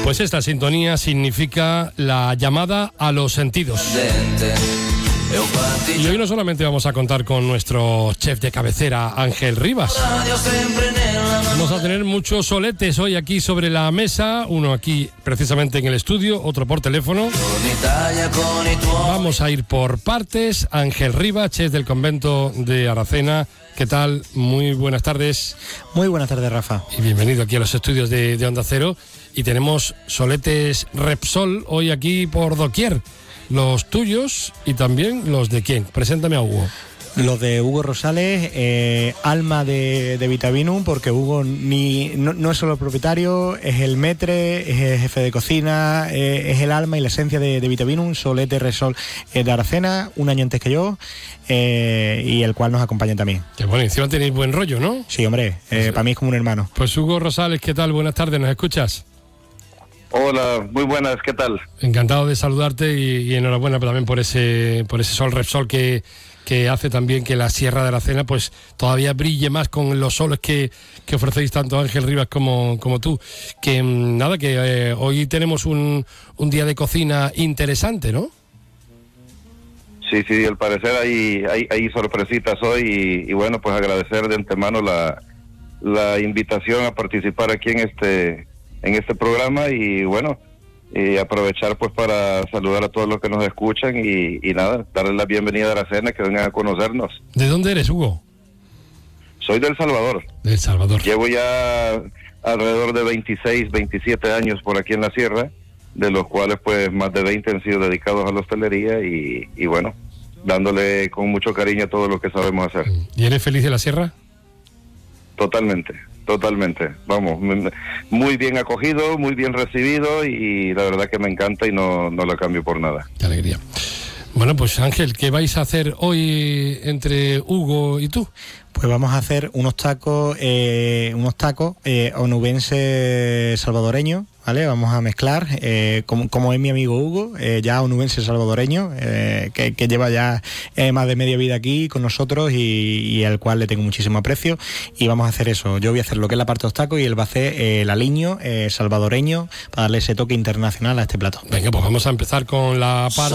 Pues esta sintonía significa la llamada a los sentidos. Y hoy no solamente vamos a contar con nuestro chef de cabecera, Ángel Rivas. Vamos a tener muchos soletes hoy aquí sobre la mesa, uno aquí precisamente en el estudio, otro por teléfono. Vamos a ir por partes. Ángel Rivas, chef del convento de Aracena. ¿Qué tal? Muy buenas tardes. Muy buenas tardes, Rafa. Y bienvenido aquí a los estudios de Onda Cero. Y tenemos soletes Repsol hoy aquí por doquier. Los tuyos y también los de quién. Preséntame a Hugo. Los de Hugo Rosales, alma de Vitavinum, porque Hugo no es solo el propietario, es el maître, es el jefe de cocina, es el alma y la esencia de Vitavinum, solete Repsol de Aracena, un año antes que yo, y el cual nos acompaña también. Que bueno, encima tenéis buen rollo, ¿no? Sí, hombre, para mí es como un hermano. Pues Hugo Rosales, ¿qué tal? Buenas tardes, ¿nos escuchas? Hola, muy buenas, ¿qué tal? Encantado de saludarte y enhorabuena también por ese sol Repsol que hace también que la Sierra de Aracena pues todavía brille más con los soles que ofrecéis tanto Ángel Rivas como tú. Que nada, que hoy tenemos un día de cocina interesante, ¿no? Sí, al parecer hay sorpresitas hoy y bueno, pues agradecer de antemano la invitación a participar aquí en este programa y bueno, aprovechar pues para saludar a todos los que nos escuchan y nada, darles la bienvenida a Aracena, que vengan a conocernos. ¿De dónde eres, Hugo? Soy del Salvador. Del Salvador. Llevo ya alrededor de 26, 27 años por aquí en la sierra, de los cuales pues más de 20 han sido dedicados a la hostelería y bueno, dándole con mucho cariño a todo lo que sabemos hacer. ¿Y eres feliz de la sierra? Totalmente. Vamos, muy bien acogido, muy bien recibido y la verdad que me encanta y no la cambio por nada. Qué alegría. Bueno, pues Ángel, ¿qué vais a hacer hoy entre Hugo y tú? Pues vamos a hacer unos tacos onubense salvadoreños, ¿vale? Vamos a mezclar, como es mi amigo Hugo, ya onubense salvadoreño, que lleva ya más de media vida aquí con nosotros y al cual le tengo muchísimo aprecio. Y vamos a hacer eso. Yo voy a hacer lo que es la parte de los tacos y él va a hacer el aliño salvadoreño para darle ese toque internacional a este plato. Venga, pues vamos a empezar con la parte